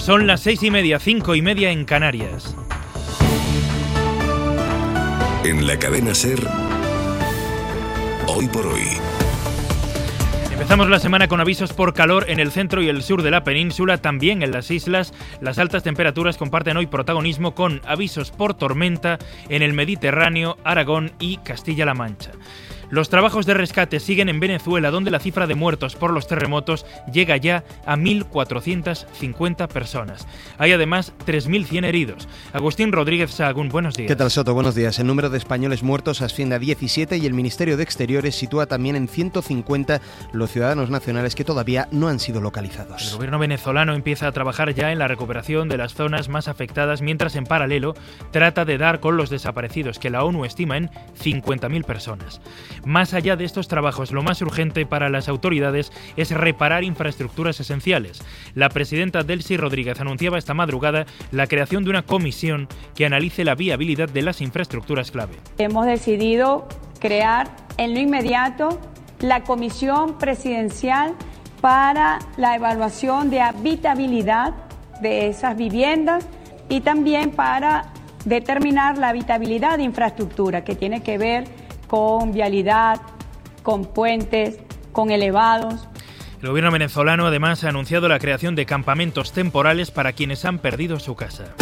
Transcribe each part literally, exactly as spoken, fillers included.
Son las seis y media, cinco y media en Canarias. En la cadena SER, Hoy por Hoy. Empezamos la semana con avisos por calor en el centro y el sur de la península, también en las islas. Las altas temperaturas comparten hoy protagonismo con avisos por tormenta en el Mediterráneo, Aragón y Castilla-La Mancha. Los trabajos de rescate siguen en Venezuela, donde la cifra de muertos por los terremotos llega ya a mil cuatrocientas cincuenta personas. Hay además tres mil cien heridos. Agustín Rodríguez Sahagún, buenos días. ¿Qué tal, Soto? Buenos días. El número de españoles muertos asciende a diecisiete y el Ministerio de Exteriores sitúa también en ciento cincuenta los ciudadanos nacionales que todavía no han sido localizados. El gobierno venezolano empieza a trabajar ya en la recuperación de las zonas más afectadas, mientras en paralelo trata de dar con los desaparecidos, que la ONU estima en cincuenta mil personas. Más allá de estos trabajos, lo más urgente para las autoridades es reparar infraestructuras esenciales. La presidenta Delcy Rodríguez anunciaba esta madrugada la creación de una comisión que analice la viabilidad de las infraestructuras clave. Hemos decidido crear en lo inmediato la Comisión Presidencial para la evaluación de habitabilidad de esas viviendas y también para determinar la habitabilidad de infraestructura que tiene que ver con vialidad, con puentes, con elevados. El gobierno venezolano además ha anunciado la creación de campamentos temporales para quienes han perdido su casa.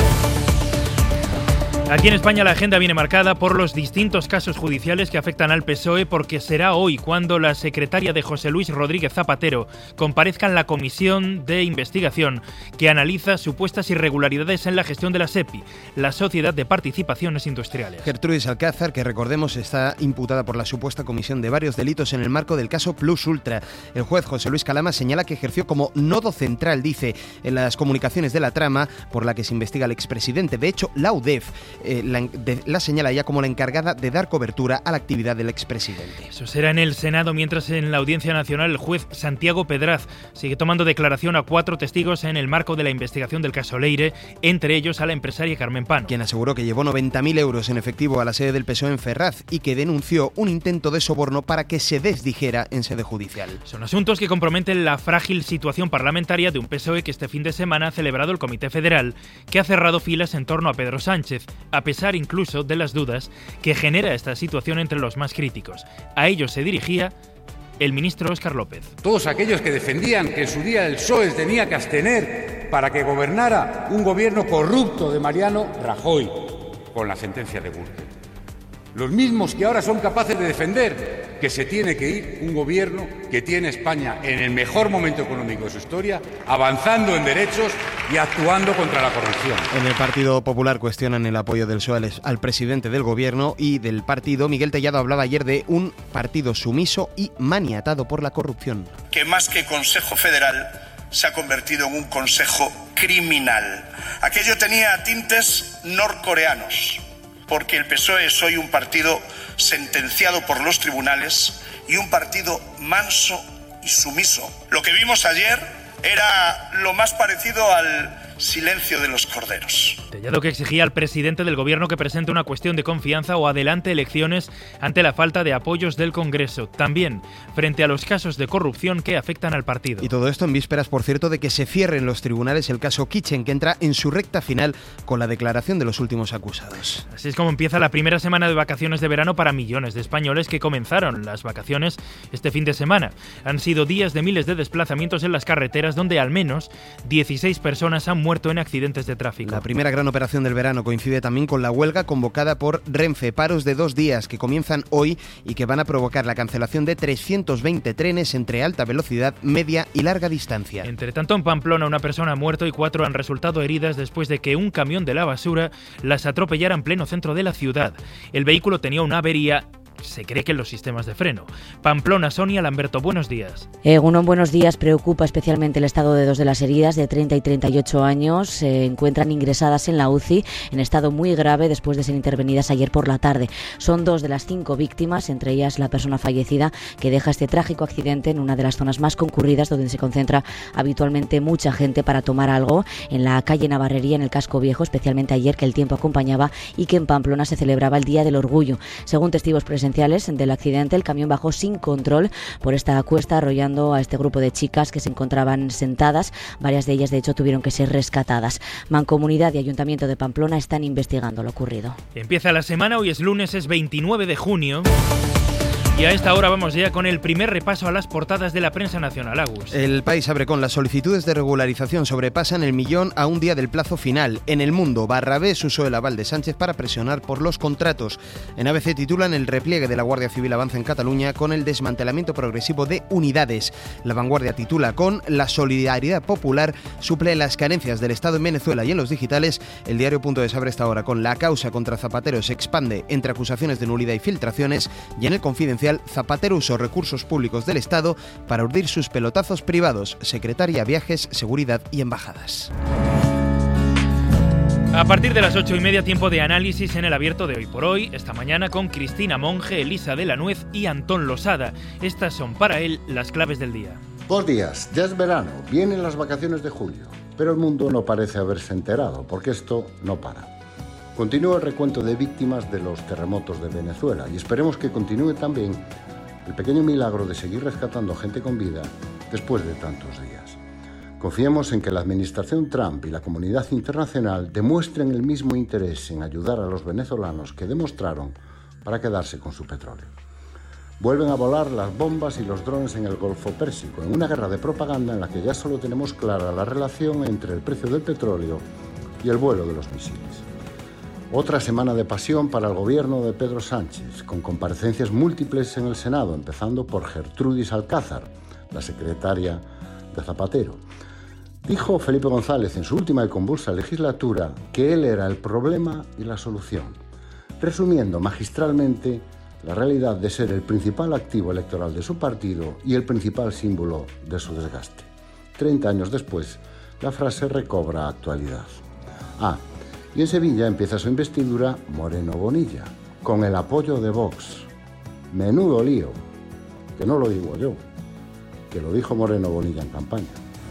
Aquí en España la agenda viene marcada por los distintos casos judiciales que afectan al P S O E, porque será hoy cuando la secretaria de José Luis Rodríguez Zapatero comparezca en la comisión de investigación que analiza supuestas irregularidades en la gestión de la SEPI, la Sociedad de Participaciones Industriales. Gertrudis Alcázar, que recordemos está imputada por la supuesta comisión de varios delitos en el marco del caso Plus Ultra. El juez José Luis Calama señala que ejerció como nodo central, dice, en las comunicaciones de la trama por la que se investiga al expresidente. De hecho, la U D E F Eh, la, de, la señala ya como la encargada de dar cobertura a la actividad del expresidente. Eso será en el Senado, mientras en la Audiencia Nacional el juez Santiago Pedraz sigue tomando declaración a cuatro testigos en el marco de la investigación del caso Leire, entre ellos a la empresaria Carmen Pan, quien aseguró que llevó noventa mil euros en efectivo a la sede del P S O E en Ferraz y que denunció un intento de soborno para que se desdijera en sede judicial. Son asuntos que comprometen la frágil situación parlamentaria de un P S O E que este fin de semana ha celebrado el Comité Federal, que ha cerrado filas en torno a Pedro Sánchez, a pesar incluso de las dudas que genera esta situación entre los más críticos. A ellos se dirigía el ministro Óscar López. Todos aquellos que defendían que en su día el P S O E tenía que abstener para que gobernara un gobierno corrupto de Mariano Rajoy con la sentencia de Gürtel. Los mismos que ahora son capaces de defender que se tiene que ir un gobierno que tiene España en el mejor momento económico de su historia, avanzando en derechos y actuando contra la corrupción. En el Partido Popular cuestionan el apoyo del P S O E al presidente del gobierno y del partido. Miguel Tellado hablaba ayer de un partido sumiso y maniatado por la corrupción. Que más que Consejo Federal se ha convertido en un consejo criminal. Aquello tenía tintes norcoreanos, porque el P S O E es hoy un partido sentenciado por los tribunales y un partido manso y sumiso. Lo que vimos ayer era lo más parecido al silencio de los corderos. Tellado que exigía al presidente del gobierno que presente una cuestión de confianza o adelante elecciones ante la falta de apoyos del Congreso. También frente a los casos de corrupción que afectan al partido. Y todo esto en vísperas, por cierto, de que se cierre en los tribunales el caso Kitchen, que entra en su recta final con la declaración de los últimos acusados. Así es como empieza la primera semana de vacaciones de verano para millones de españoles que comenzaron las vacaciones este fin de semana. Han sido días de miles de desplazamientos en las carreteras, donde al menos dieciséis personas han muerto en accidentes de tráfico. La primera gran operación del verano coincide también con la huelga convocada por Renfe, paros de dos días que comienzan hoy y que van a provocar la cancelación de trescientos veinte trenes entre alta velocidad, media y larga distancia. Entre tanto, en Pamplona una persona ha muerto y cuatro han resultado heridas después de que un camión de la basura las atropellara en pleno centro de la ciudad. El vehículo tenía una avería, se cree que en los sistemas de freno. Pamplona, Sonia Lamberto, buenos días. Egunon, buenos días. Preocupa especialmente el estado de dos de las heridas, de treinta y treinta y ocho años. Se encuentran ingresadas en la U C I en estado muy grave después de ser intervenidas ayer por la tarde. Son dos de las cinco víctimas, entre ellas la persona fallecida, que deja este trágico accidente en una de las zonas más concurridas donde se concentra habitualmente mucha gente para tomar algo, en la calle Navarrería, en el Casco Viejo, especialmente ayer que el tiempo acompañaba y que en Pamplona se celebraba el Día del Orgullo. Según testigos presenciales, presenciales del accidente. El camión bajó sin control por esta cuesta, arrollando a este grupo de chicas que se encontraban sentadas. Varias de ellas, de hecho, tuvieron que ser rescatadas. Mancomunidad y Ayuntamiento de Pamplona están investigando lo ocurrido. Empieza la semana, hoy es lunes, es veintinueve de junio. Y a esta hora vamos ya con el primer repaso a las portadas de la prensa nacional. Agus. El País abre con: las solicitudes de regularización sobrepasan el millón a un día del plazo final. En El Mundo, Barrabés usó el aval de Sánchez para presionar por los contratos. En A B C titulan: el repliegue de la Guardia Civil avanza en Cataluña con el desmantelamiento progresivo de unidades. La Vanguardia titula con: la solidaridad popular suple las carencias del Estado en Venezuela y en los digitales. El Diario.es abre esta hora con: la causa contra Zapatero se expande entre acusaciones de nulidad y filtraciones. Y en El Confidencial, Zapatero usó recursos públicos del Estado para urdir sus pelotazos privados. Secretaría, Viajes, Seguridad y Embajadas. A partir de las ocho y media, tiempo de análisis en el abierto de Hoy por Hoy, esta mañana con Cristina Monge, Elisa de la Nuez y Antón Losada. Estas son para él las claves del día. Buenos días, ya es verano, vienen las vacaciones de julio, pero el mundo no parece haberse enterado, porque esto no para. Continúa el recuento de víctimas de los terremotos de Venezuela y esperemos que continúe también el pequeño milagro de seguir rescatando gente con vida después de tantos días. Confiemos en que la administración Trump y la comunidad internacional demuestren el mismo interés en ayudar a los venezolanos que demostraron para quedarse con su petróleo. Vuelven a volar las bombas y los drones en el Golfo Pérsico, en una guerra de propaganda en la que ya solo tenemos clara la relación entre el precio del petróleo y el vuelo de los misiles. Otra semana de pasión para el gobierno de Pedro Sánchez, con comparecencias múltiples en el Senado, empezando por Gertrudis Alcázar, la secretaria de Zapatero. Dijo Felipe González en su última y convulsa legislatura que él era el problema y la solución, resumiendo magistralmente la realidad de ser el principal activo electoral de su partido y el principal símbolo de su desgaste. Treinta años después, la frase recobra actualidad. Ah, y en Sevilla empieza su investidura Moreno Bonilla, con el apoyo de Vox. Menudo lío, que no lo digo yo, que lo dijo Moreno Bonilla en campaña.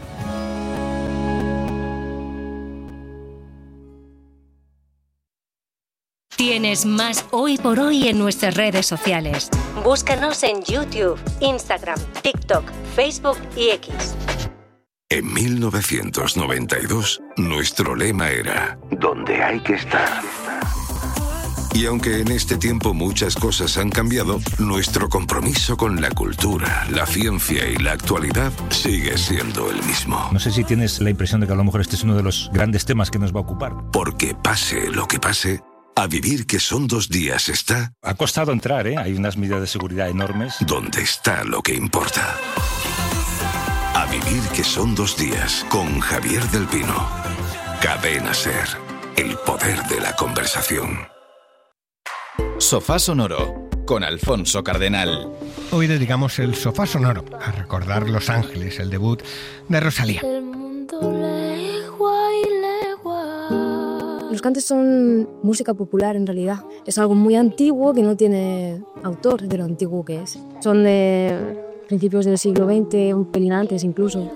Tienes más Hoy por Hoy en nuestras redes sociales. Búscanos en YouTube, Instagram, TikTok, Facebook y X. En mil novecientos noventa y dos, nuestro lema era «Donde hay que estar». Y aunque en este tiempo muchas cosas han cambiado, nuestro compromiso con la cultura, la ciencia y la actualidad sigue siendo el mismo. No sé si tienes la impresión de que a lo mejor este es uno de los grandes temas que nos va a ocupar. Porque pase lo que pase, a vivir que son dos días está... Ha costado entrar, ¿eh? Hay unas medidas de seguridad enormes. Donde está lo que importa. A vivir que son dos días, con Javier del Pino. Cadena SER, el poder de la conversación. Sofá Sonoro, con Alfonso Cardenal. Hoy dedicamos el Sofá Sonoro a recordar Los Ángeles, el debut de Rosalía. El mundo legua y legua. Los cantes son música popular en realidad. Es algo muy antiguo que no tiene autor de lo antiguo que es. Son de principios del siglo veinte, un pelín antes incluso.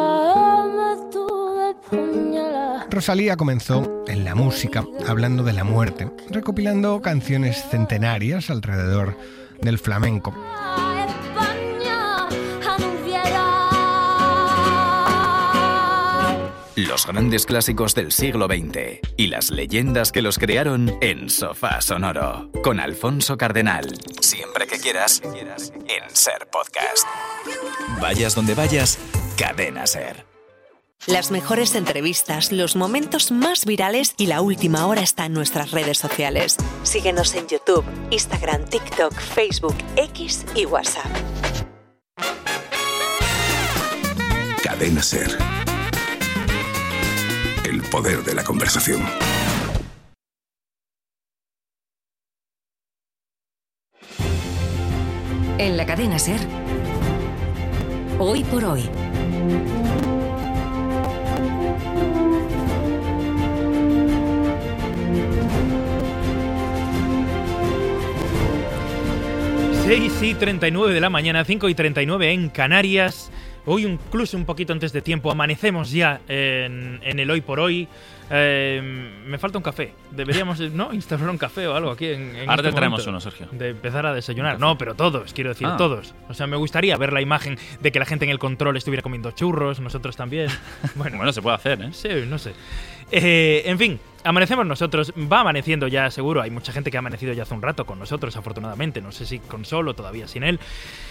Rosalía comenzó en la música hablando de la muerte, recopilando canciones centenarias alrededor del flamenco. Los grandes clásicos del siglo veinte y las leyendas que los crearon en Sofá Sonoro, con Alfonso Cardenal. Siempre que quieras, en SER Podcast. Vayas donde vayas, Cadena SER. Las mejores entrevistas, los momentos más virales y la última hora está en nuestras redes sociales. Síguenos en YouTube, Instagram, TikTok, Facebook, X y WhatsApp. Cadena SER. El poder de la conversación. En la Cadena SER. Hoy por Hoy. seis y treinta y nueve de la mañana, cinco y treinta y nueve en Canarias. Hoy incluso un poquito antes de tiempo, amanecemos ya en, en el hoy por hoy. Eh, me falta un café. Deberíamos, ¿no?, instaurar un café o algo aquí en, en Ahora este te traemos momento, uno, Sergio. de empezar a desayunar. No, pero todos, quiero decir, Ah. todos. O sea, me gustaría ver la imagen de que la gente en el control estuviera comiendo churros, nosotros también. Bueno, Bueno, se puede hacer, ¿eh? sí, no sé. Eh, en fin, amanecemos nosotros. Va amaneciendo ya, seguro. Hay mucha gente que ha amanecido ya hace un rato con nosotros, afortunadamente. No sé si con Sol o todavía sin él.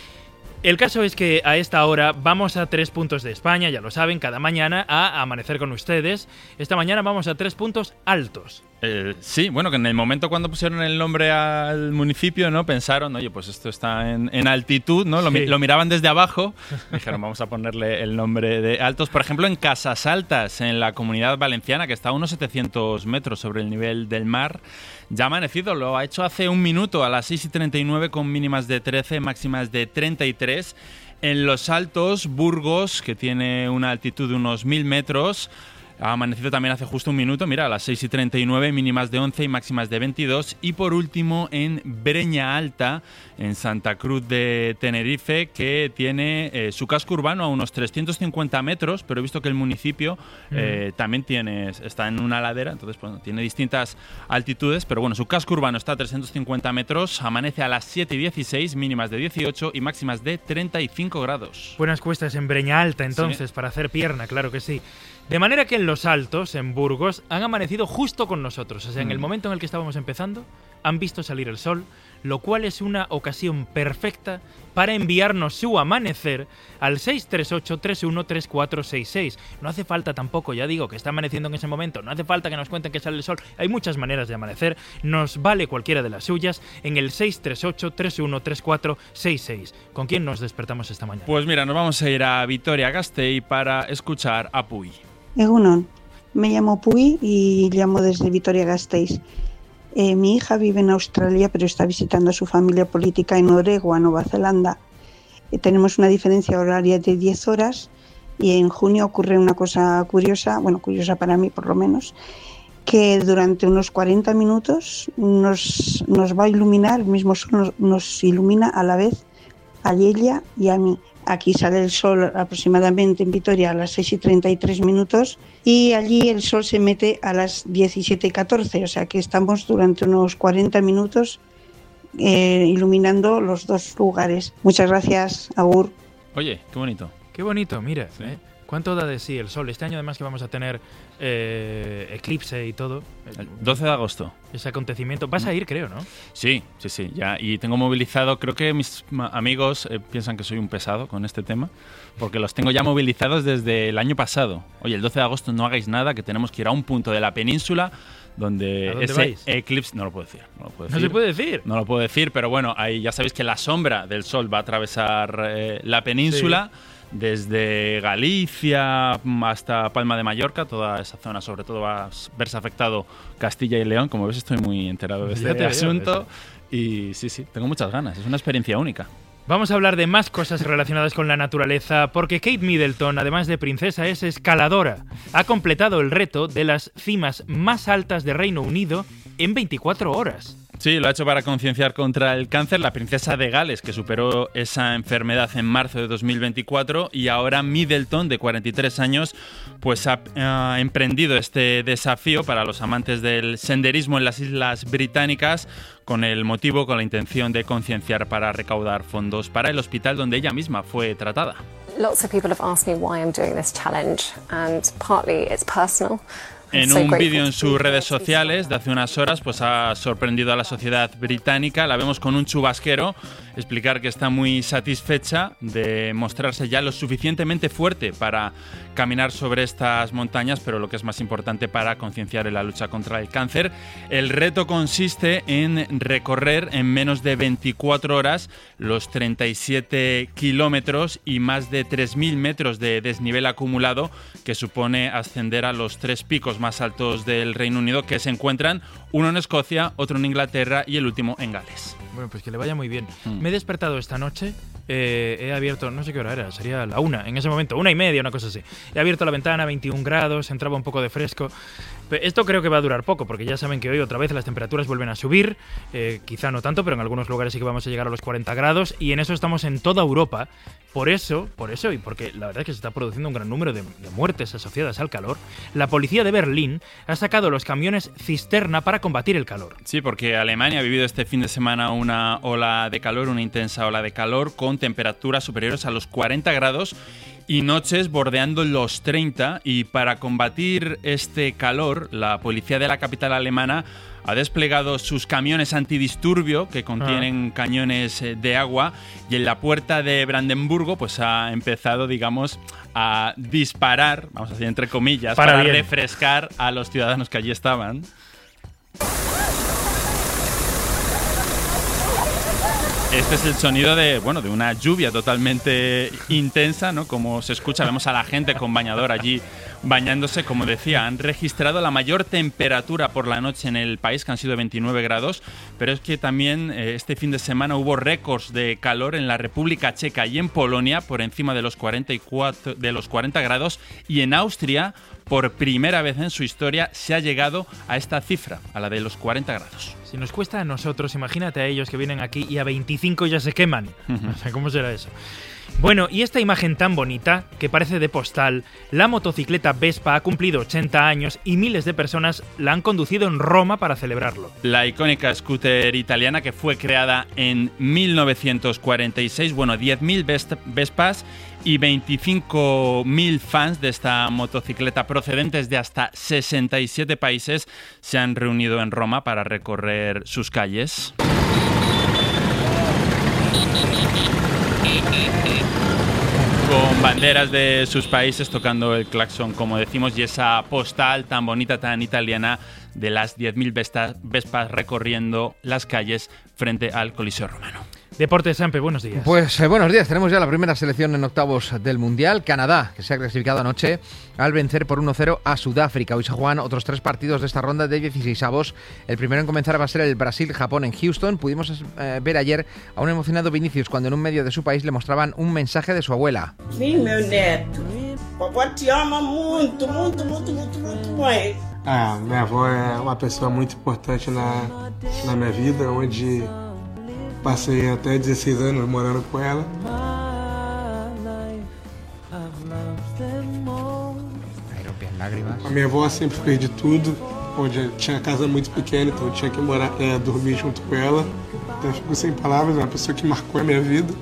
El caso es que a esta hora vamos a tres puntos de España, ya lo saben, cada mañana a amanecer con ustedes. Esta mañana vamos a tres puntos altos. Eh, sí, bueno, que en el momento cuando pusieron el nombre al municipio, ¿no? Pensaron, oye, pues esto está en, en altitud, ¿no? Lo, Sí. mi- lo miraban desde abajo. Dijeron, vamos a ponerle el nombre de altos. Por ejemplo, en Casas Altas, en la Comunidad Valenciana, que está a unos setecientos metros sobre el nivel del mar, ya ha amanecido. Lo ha hecho hace un minuto, a las seis y treinta y nueve, con mínimas de trece, máximas de treinta y tres. En Los Altos, Burgos, que tiene una altitud de unos mil metros, ha amanecido también hace justo un minuto, mira, a las seis y treinta y nueve, mínimas de once y máximas de veintidós. Y por último, en Breña Alta, en Santa Cruz de Tenerife, que tiene eh, su casco urbano a unos trescientos cincuenta metros, pero he visto que el municipio eh, también tiene, está en una ladera, entonces bueno, tiene distintas altitudes, pero bueno, su casco urbano está a trescientos cincuenta metros, amanece a las siete y dieciséis, mínimas de dieciocho y máximas de treinta y cinco grados. Buenas cuestas en Breña Alta, entonces, Sí. para hacer pierna, claro que sí. De manera que en Los Altos, en Burgos, han amanecido justo con nosotros. O sea, en el Mm. momento en el que estábamos empezando, han visto salir el sol, lo cual es una ocasión perfecta para enviarnos su amanecer al seis tres ocho, tres uno tres cuatro seis seis. No hace falta tampoco, ya digo, que está amaneciendo en ese momento, no hace falta que nos cuenten que sale el sol. Hay muchas maneras de amanecer, nos vale cualquiera de las suyas en el seis tres ocho, tres uno tres cuatro seis seis. ¿Con quién nos despertamos esta mañana? Pues mira, nos vamos a ir a Vitoria-Gasteiz para escuchar a Puy. Egunon, me llamo Puy y llamo desde Vitoria-Gasteiz. Eh, mi hija vive en Australia, pero está visitando a su familia política en Oregua, Nueva Zelanda. Eh, tenemos una diferencia horaria de diez horas y en junio ocurre una cosa curiosa, bueno, curiosa para mí por lo menos, que durante unos cuarenta minutos nos, nos va a iluminar, el mismo sol nos, nos ilumina a la vez a ella y a mí. Aquí sale el sol aproximadamente en Vitoria a las seis y treinta y tres minutos y allí el sol se mete a las diecisiete y catorce, o sea que estamos durante unos cuarenta minutos eh, iluminando los dos lugares. Muchas gracias, Agur. Oye, qué bonito. Qué bonito, mira. ¿eh? ¿Cuánto da de sí el sol? Este año además que vamos a tener eh, eclipse y todo. El doce de agosto. Ese acontecimiento. Vas a ir, creo, ¿no? Sí, sí, sí. Ya, y tengo movilizado, creo que mis ma- amigos eh, piensan que soy un pesado con este tema, porque los tengo ya movilizados desde el año pasado. Oye, el doce de agosto no hagáis nada, que tenemos que ir a un punto de la península donde ¿A dónde ese vais? eclipse... No lo puedo decir. No, lo puedo ¿No decir. se puede decir? No lo puedo decir, pero bueno, ahí ya sabéis que la sombra del sol va a atravesar eh, la península. Desde Galicia hasta Palma de Mallorca, toda esa zona sobre todo va a verse afectado Castilla y León. Como ves, estoy muy enterado de Ya este te veo, asunto y sí, sí, tengo muchas ganas, es una experiencia única. Vamos a hablar de más cosas relacionadas con la naturaleza, porque Kate Middleton, además de princesa, es escaladora. Ha completado el reto de las cimas más altas de Reino Unido en veinticuatro horas. Sí, lo ha hecho para concienciar contra el cáncer la princesa de Gales, que superó esa enfermedad en marzo de dos mil veinticuatro, y ahora Middleton, de cuarenta y tres años, pues ha, ha emprendido este desafío para los amantes del senderismo en las Islas Británicas, con el motivo, con la intención de concienciar para recaudar fondos para el hospital donde ella misma fue tratada. Lots of people have asked me why I'm doing this challenge, and partly it's personal. En un vídeo en sus redes sociales de hace unas horas, pues ha sorprendido a la sociedad británica. La vemos con un chubasquero explicar que está muy satisfecha de mostrarse ya lo suficientemente fuerte para caminar sobre estas montañas, pero lo que es más importante, para concienciar en la lucha contra el cáncer. El reto consiste en recorrer en menos de veinticuatro horas los treinta y siete kilómetros y más de tres mil metros de desnivel acumulado, que supone ascender a los tres picos más altos del Reino Unido, que se encuentran uno en Escocia, otro en Inglaterra y el último en Gales. Bueno, pues que le vaya muy bien. Mm. Me he despertado esta noche, eh, he abierto, no sé qué hora era, sería la una, en ese momento, una y media, una cosa así. He abierto la ventana, veintiún grados, entraba un poco de fresco. Pero esto creo que va a durar poco, porque ya saben que hoy otra vez las temperaturas vuelven a subir, eh, quizá no tanto, pero en algunos lugares sí que vamos a llegar a los cuarenta grados, y en eso estamos en toda Europa, Por eso, por eso y porque la verdad es que se está produciendo un gran número de, de muertes asociadas al calor, la policía de Berlín ha sacado los camiones cisterna para combatir el calor. Sí, porque Alemania ha vivido este fin de semana una ola de calor, una intensa ola de calor con temperaturas superiores a los cuarenta grados y noches bordeando los treinta, y para combatir este calor, la policía de la capital alemana ha desplegado sus camiones antidisturbio que contienen ah. cañones de agua, y en la puerta de Brandenburgo pues ha empezado, digamos, a disparar, vamos a decir entre comillas, para, para refrescar a los ciudadanos que allí estaban. Este es el sonido de, bueno, de una lluvia totalmente intensa, ¿no? Como se escucha, vemos a la gente con bañador allí bañándose. Como decía, han registrado la mayor temperatura por la noche en el país, que han sido veintinueve grados, pero es que también eh, este fin de semana hubo récords de calor en la República Checa y en Polonia, por encima de los cuarenta y cuatro, de los cuarenta grados, y en Austria, por primera vez en su historia, se ha llegado a esta cifra, a la de los cuarenta grados. Si nos cuesta a nosotros, imagínate a ellos que vienen aquí y a veinticinco ya se queman. Uh-huh. O sea, ¿cómo será eso? Bueno, y esta imagen tan bonita, que parece de postal, la motocicleta Vespa ha cumplido ochenta años y miles de personas la han conducido en Roma para celebrarlo. La icónica scooter italiana, que fue creada en mil novecientos cuarenta y seis, bueno, diez mil Vespas y veinticinco mil fans de esta motocicleta procedentes de hasta sesenta y siete países se han reunido en Roma para recorrer sus calles. Con banderas de sus países tocando el claxon, como decimos, y esa postal tan bonita, tan italiana, de las diez mil Vespas recorriendo las calles frente al Coliseo Romano. Deportes, Sampe, buenos días. Pues eh, buenos días, tenemos ya la primera selección en octavos del Mundial. Canadá, que se ha clasificado anoche al vencer por uno cero a Sudáfrica. Hoy se juegan otros tres partidos de esta ronda de dieciseisavos. El primero en comenzar va a ser el Brasil-Japón en Houston. Pudimos eh, ver ayer a un emocionado Vinícius cuando en un medio de su país le mostraban un mensaje de su abuela. Sim, meu neto. Papá te ama muito, muito, muito, muito, muito, mãe. Ah, minha avó é uma pessoa muito importante na, na minha vida, onde passei até dezesseis anos morando com ela. A minha avó sempre fez de tudo, onde tinha casa muito pequena, então eu tinha que morar, é, dormir junto com ela. Então eu fico sem palavras, é uma pessoa que marcou a minha vida.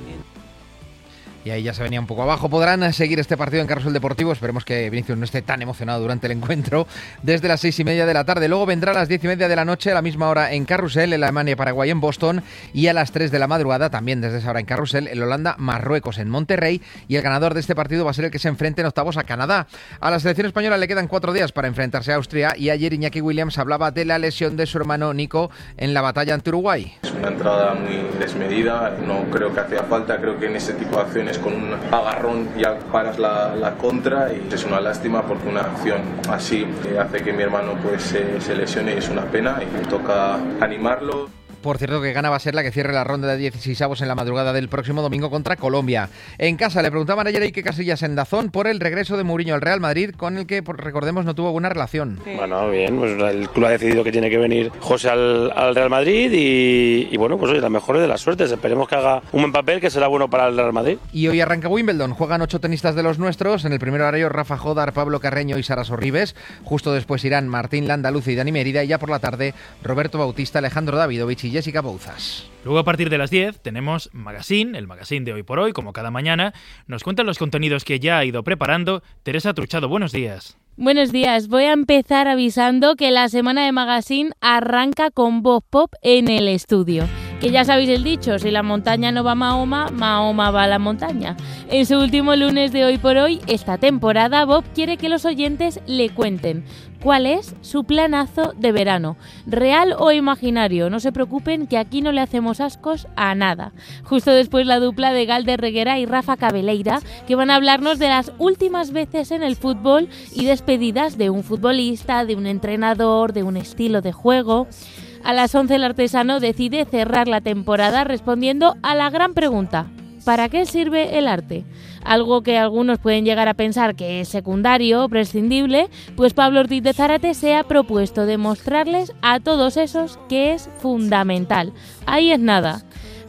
Y ahí ya se venía un poco abajo. Podrán seguir este partido en Carrusel Deportivo. Esperemos que Vinicius no esté tan emocionado durante el encuentro. Desde las seis y media de la tarde. Luego vendrá a las diez y media de la noche, a la misma hora en Carrusel, el Alemania-Paraguay en Boston. Y a las tres de la madrugada, también desde esa hora en Carrusel, el Holanda-Marruecos en Monterrey. Y el ganador de este partido va a ser el que se enfrente en octavos a Canadá. A la selección española le quedan cuatro días para enfrentarse a Austria. Y ayer Iñaki Williams hablaba de la lesión de su hermano Nico en la batalla ante Uruguay. Es una entrada muy desmedida. No creo que hacía falta. Creo que en ese tipo de acciones, con un agarrón ya paras la, la contra, y es una lástima porque una acción así hace que mi hermano pues se, se lesione, y es una pena, y me toca animarlo. Por cierto, que gana va a ser la que cierre la ronda de dieciseisavos en la madrugada del próximo domingo contra Colombia. En casa le preguntaban ayer a Iker Casillas en Dazón por el regreso de Mourinho al Real Madrid, con el que, recordemos, no tuvo buena relación. Bueno, bien, pues el club ha decidido que tiene que venir José al, al Real Madrid y, y bueno, pues oye, la mejor de las suertes. Esperemos que haga un buen papel, que será bueno para el Real Madrid. Y hoy arranca Wimbledon. Juegan ocho tenistas de los nuestros. En el primer horario, Rafa Jodar, Pablo Carreño y Sara Sorribes. Justo después irán Martín Landaluz y Dani Mérida. Y ya por la tarde, Roberto Bautista, Alejandro Davidovich y Jessica Bouzas. Luego, a partir de las diez, tenemos Magazine, el magazine de Hoy por Hoy, como cada mañana. Nos cuentan los contenidos que ya ha ido preparando Teresa Truchado. Buenos días. Buenos días. Voy a empezar avisando que la semana de Magazine arranca con Voz Pop en el estudio. Que ya sabéis el dicho, si la montaña no va a Mahoma, Mahoma va a la montaña. En su último lunes de Hoy por Hoy, esta temporada, Bob quiere que los oyentes le cuenten cuál es su planazo de verano, real o imaginario. No se preocupen, que aquí no le hacemos ascos a nada. Justo después, la dupla de Galder Reguera y Rafa Cabeleira, que van a hablarnos de las últimas veces en el fútbol y despedidas de un futbolista, de un entrenador, de un estilo de juego. A las once, el artesano decide cerrar la temporada respondiendo a la gran pregunta: ¿para qué sirve el arte? Algo que algunos pueden llegar a pensar que es secundario, prescindible, pues Pablo Ortiz de Zárate se ha propuesto demostrarles a todos esos que es fundamental. Ahí es nada.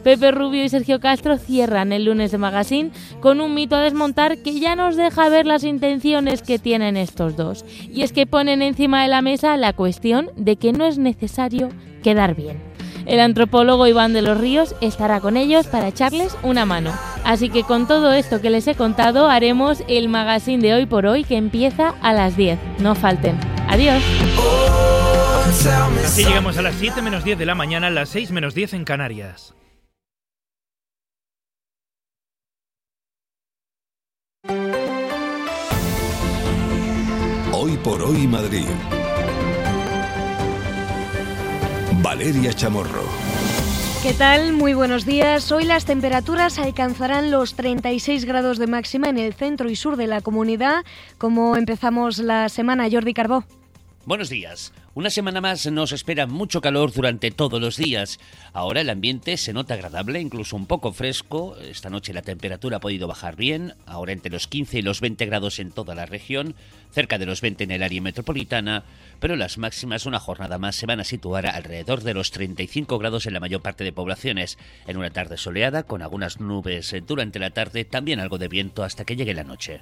Pepe Rubio y Sergio Castro cierran el lunes de Magazine con un mito a desmontar que ya nos deja ver las intenciones que tienen estos dos. Y es que ponen encima de la mesa la cuestión de que no es necesario quedar bien. El antropólogo Iván de los Ríos estará con ellos para echarles una mano. Así que con todo esto que les he contado, haremos el Magazine de Hoy por Hoy, que empieza a las diez. No falten. Adiós. Así llegamos a las siete menos diez de la mañana, las seis menos diez en Canarias. Hoy por Hoy Madrid. Valeria Chamorro. ¿Qué tal? Muy buenos días. Hoy las temperaturas alcanzarán los treinta y seis grados de máxima en el centro y sur de la comunidad. ¿Cómo empezamos la semana, Jordi Carbó? Buenos días. Una semana más nos espera mucho calor durante todos los días. Ahora el ambiente se nota agradable, incluso un poco fresco. Esta noche la temperatura ha podido bajar bien, ahora entre los quince y los veinte grados en toda la región, cerca de los veinte en el área metropolitana, pero las máximas una jornada más se van a situar alrededor de los treinta y cinco grados en la mayor parte de poblaciones, en una tarde soleada con algunas nubes durante la tarde, también algo de viento hasta que llegue la noche.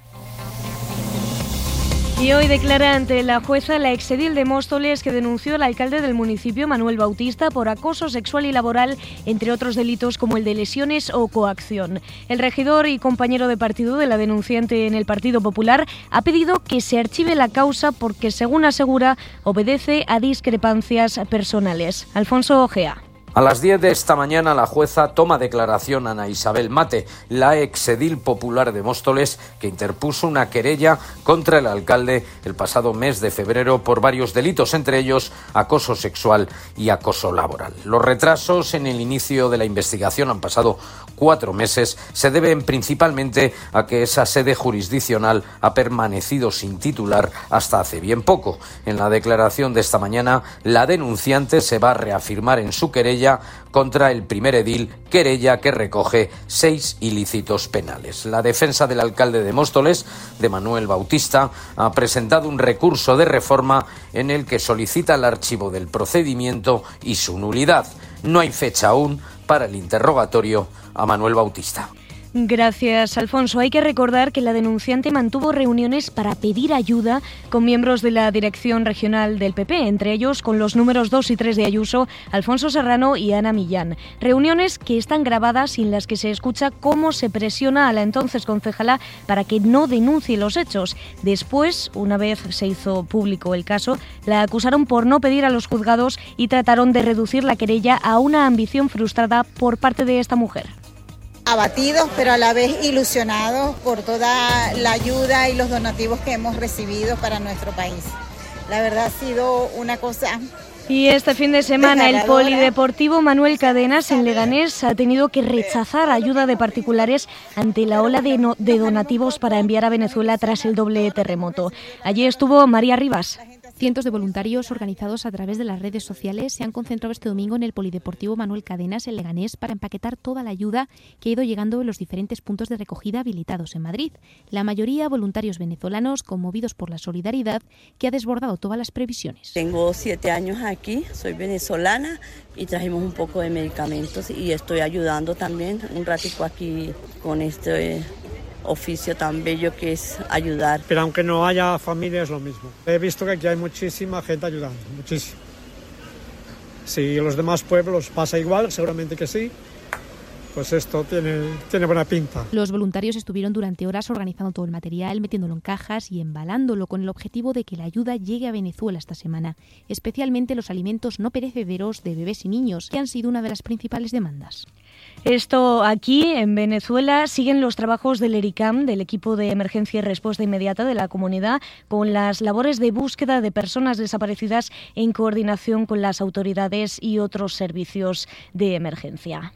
Y hoy declara ante la jueza la exedil de Móstoles que denunció al alcalde del municipio, Manuel Bautista, por acoso sexual y laboral, entre otros delitos como el de lesiones o coacción. El regidor y compañero de partido de la denunciante en el Partido Popular ha pedido que se archive la causa porque, según asegura, obedece a discrepancias personales. Alfonso Ojea. A las diez de esta mañana la jueza toma declaración a Ana Isabel Mate, la exedil popular de Móstoles, que interpuso una querella contra el alcalde el pasado mes de febrero por varios delitos, entre ellos acoso sexual y acoso laboral. Los retrasos en el inicio de la investigación, han pasado cuatro meses, se deben principalmente a que esa sede jurisdiccional ha permanecido sin titular hasta hace bien poco. En la declaración de esta mañana, la denunciante se va a reafirmar en su querella contra el primer edil, querella que recoge seis ilícitos penales. La defensa del alcalde de Móstoles, de Manuel Bautista, ha presentado un recurso de reforma en el que solicita el archivo del procedimiento y su nulidad. No hay fecha aún para el interrogatorio a Manuel Bautista. Gracias, Alfonso. Hay que recordar que la denunciante mantuvo reuniones para pedir ayuda con miembros de la dirección regional del P P, entre ellos con los números dos y tres de Ayuso, Alfonso Serrano y Ana Millán. Reuniones que están grabadas y en las que se escucha cómo se presiona a la entonces concejala para que no denuncie los hechos. Después, una vez se hizo público el caso, la acusaron por no pedir a los juzgados y trataron de reducir la querella a una ambición frustrada por parte de esta mujer. Abatidos, pero a la vez ilusionados por toda la ayuda y los donativos que hemos recibido para nuestro país. La verdad ha sido una cosa... Y este fin de semana el Polideportivo Manuel Cadenas en Leganés ha tenido que rechazar ayuda de particulares ante la ola de, no, de donativos para enviar a Venezuela tras el doble terremoto. Allí estuvo María Rivas. Cientos de voluntarios organizados a través de las redes sociales se han concentrado este domingo en el Polideportivo Manuel Cadenas en Leganés para empaquetar toda la ayuda que ha ido llegando en los diferentes puntos de recogida habilitados en Madrid. La mayoría voluntarios venezolanos conmovidos por la solidaridad que ha desbordado todas las previsiones. Tengo siete años aquí, soy venezolana y trajimos un poco de medicamentos y estoy ayudando también un ratico aquí con este oficio tan bello que es ayudar. Pero aunque no haya familia es lo mismo. He visto que aquí hay muchísima gente ayudando, muchísimo. Si en los demás pueblos pasa igual, seguramente que sí. Pues esto tiene, tiene buena pinta. Los voluntarios estuvieron durante horas organizando todo el material, metiéndolo en cajas y embalándolo con el objetivo de que la ayuda llegue a Venezuela esta semana, especialmente los alimentos no perecederos de bebés y niños, que han sido una de las principales demandas. Esto aquí, en Venezuela, siguen los trabajos del ERICAM, del Equipo de Emergencia y Respuesta Inmediata de la Comunidad, con las labores de búsqueda de personas desaparecidas en coordinación con las autoridades y otros servicios de emergencia.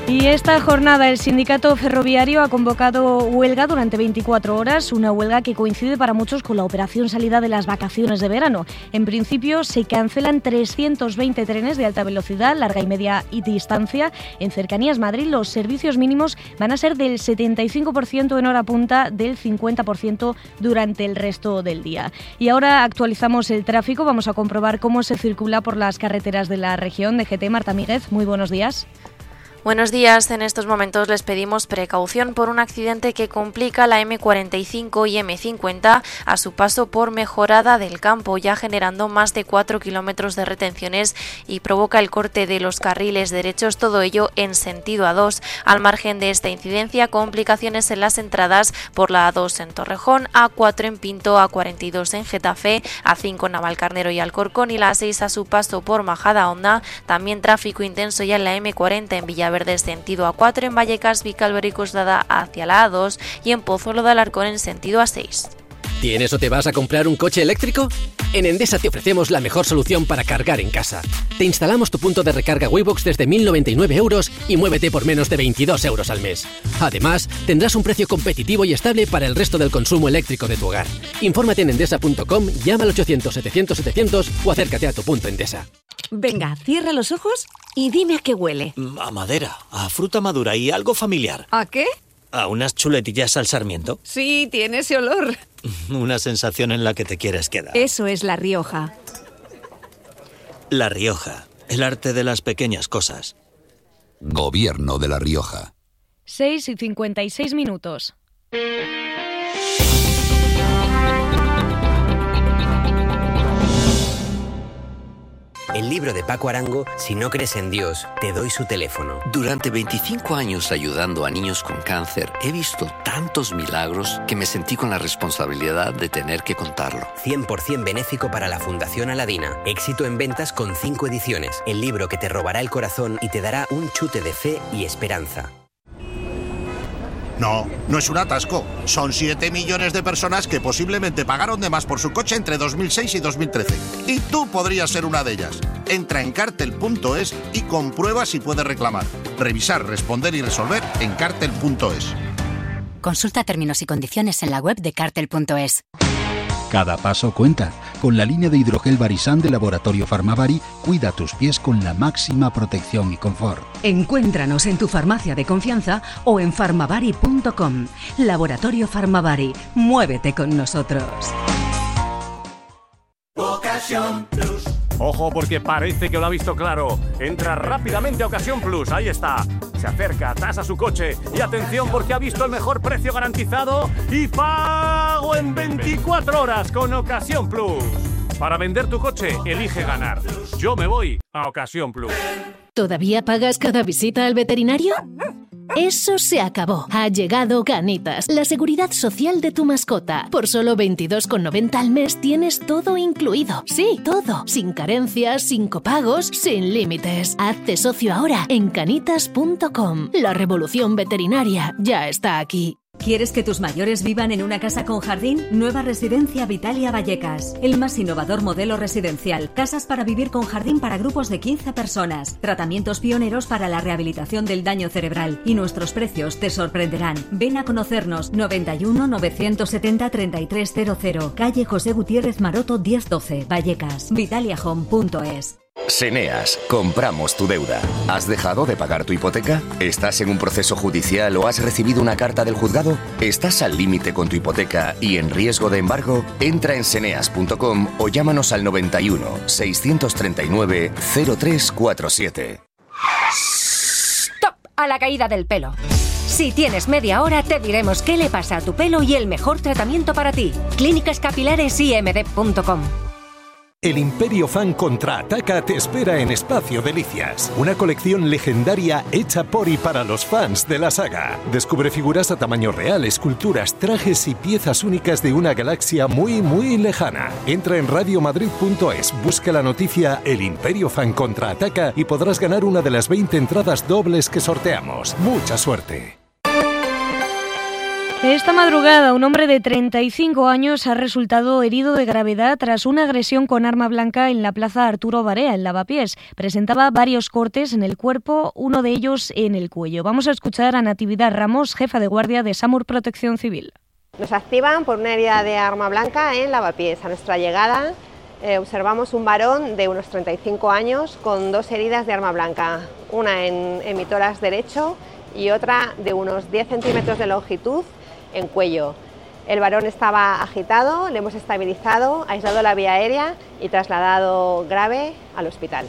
Y esta jornada el sindicato ferroviario ha convocado huelga durante veinticuatro horas, una huelga que coincide para muchos con la operación salida de las vacaciones de verano. En principio se cancelan trescientos veinte trenes de alta velocidad, larga y media y distancia. En Cercanías Madrid los servicios mínimos van a ser del setenta y cinco por ciento en hora punta, del cincuenta por ciento durante el resto del día. Y ahora actualizamos el tráfico, vamos a comprobar cómo se circula por las carreteras de la región. D G T, Marta Míguez, muy buenos días. Buenos días. En estos momentos les pedimos precaución por un accidente que complica la eme cuarenta y cinco y eme cincuenta a su paso por Mejorada del Campo, ya generando más de cuatro kilómetros de retenciones y provoca el corte de los carriles derechos, todo ello en sentido A dos. Al margen de esta incidencia, complicaciones en las entradas por la A dos en Torrejón, A cuatro en Pinto, A cuarenta y dos en Getafe, A cinco en Navalcarnero y Alcorcón y la A seis a su paso por Majadahonda. También tráfico intenso ya en la eme cuarenta en Villaverde sentido A cuatro, en Vallecas, Vicálvaro y Coslada hacia la A dos y en Pozuelo de Alarcón en sentido A seis. ¿Tienes o te vas a comprar un coche eléctrico? En Endesa te ofrecemos la mejor solución para cargar en casa. Te instalamos tu punto de recarga Waybox desde mil noventa y nueve euros y muévete por menos de veintidós euros al mes. Además, tendrás un precio competitivo y estable para el resto del consumo eléctrico de tu hogar. Infórmate en endesa punto com, llama al ochocientos setecientos setecientos o acércate a tu punto Endesa. Venga, cierra los ojos y dime a qué huele. A madera, a fruta madura y algo familiar. ¿A qué? A unas chuletillas al sarmiento. Sí, tiene ese olor. Una sensación en la que te quieres quedar. Eso es La Rioja. La Rioja, el arte de las pequeñas cosas. Gobierno de La Rioja. seis y cincuenta y seis minutos. El libro de Paco Arango, Si no crees en Dios, te doy su teléfono. Durante veinticinco años ayudando a niños con cáncer, he visto tantos milagros que me sentí con la responsabilidad de tener que contarlo. cien por ciento benéfico para la Fundación Aladina. Éxito en ventas con cinco ediciones. El libro que te robará el corazón y te dará un chute de fe y esperanza. No, no es un atasco. Son siete millones de personas que posiblemente pagaron de más por su coche entre dos mil seis y dos mil trece. Y tú podrías ser una de ellas. Entra en cartel punto es y comprueba si puedes reclamar. Revisar, responder y resolver en cartel punto es. Consulta términos y condiciones en la web de cartel punto es. Cada paso cuenta. Con la línea de hidrogel Barisan de Laboratorio Farmavari, cuida tus pies con la máxima protección y confort. Encuéntranos en tu farmacia de confianza o en farmavari punto com. Laboratorio Farmavari. Muévete con nosotros. Ocasión Plus. Ojo, porque parece que lo ha visto claro. Entra rápidamente a Ocasión Plus, ahí está. Se acerca, tasa su coche y atención porque ha visto el mejor precio garantizado y pago en veinticuatro horas con Ocasión Plus. Para vender tu coche, elige ganar. Yo me voy a Ocasión Plus. ¿Todavía pagas cada visita al veterinario? Eso se acabó. Ha llegado Canitas, la seguridad social de tu mascota. Por solo veintidós con noventa al mes tienes todo incluido. Sí, todo. Sin carencias, sin copagos, sin límites. Hazte socio ahora en canitas punto com. La revolución veterinaria ya está aquí. ¿Quieres que tus mayores vivan en una casa con jardín? Nueva Residencia Vitalia Vallecas. El más innovador modelo residencial. Casas para vivir con jardín para grupos de quince personas. Tratamientos pioneros para la rehabilitación del daño cerebral. Y nuestros precios te sorprenderán. Ven a conocernos. noventa y uno, novecientos setenta, treinta y tres cero cero. Calle José Gutiérrez Maroto diez doce. Vallecas. Vitalia Home punto es. Seneas, compramos tu deuda. ¿Has dejado de pagar tu hipoteca? ¿Estás en un proceso judicial o has recibido una carta del juzgado? ¿Estás al límite con tu hipoteca y en riesgo de embargo? Entra en seneas punto com o llámanos al noventa y uno, seiscientos treinta y nueve, cero tres cuarenta y siete. ¡Stop! A la caída del pelo. Si tienes media hora, te diremos qué le pasa a tu pelo y el mejor tratamiento para ti. Clínicas Capilares i eme de punto com. El Imperio Fan Contraataca te espera en Espacio Delicias, una colección legendaria hecha por y para los fans de la saga. Descubre figuras a tamaño real, esculturas, trajes y piezas únicas de una galaxia muy, muy lejana. Entra en radio madrid punto es, busca la noticia El Imperio Fan Contraataca y podrás ganar una de las veinte entradas dobles que sorteamos. ¡Mucha suerte! Esta madrugada, un hombre de treinta y cinco años ha resultado herido de gravedad tras una agresión con arma blanca en la plaza Arturo Barea, en Lavapiés. Presentaba varios cortes en el cuerpo, uno de ellos en el cuello. Vamos a escuchar a Natividad Ramos, jefa de guardia de SAMUR Protección Civil. Nos activan por una herida de arma blanca en Lavapiés. A nuestra llegada eh, observamos un varón de unos treinta y cinco años con dos heridas de arma blanca, una en, en mi tórax derecho y otra de unos diez centímetros de longitud en cuello. El varón estaba agitado, le hemos estabilizado, aislado la vía aérea y trasladado grave al hospital.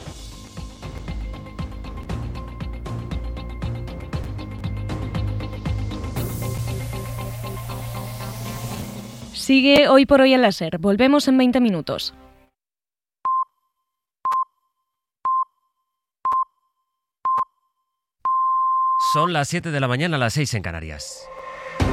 Sigue Hoy por Hoy en la SER. Volvemos en veinte minutos. Son las siete de la mañana, las seis en Canarias.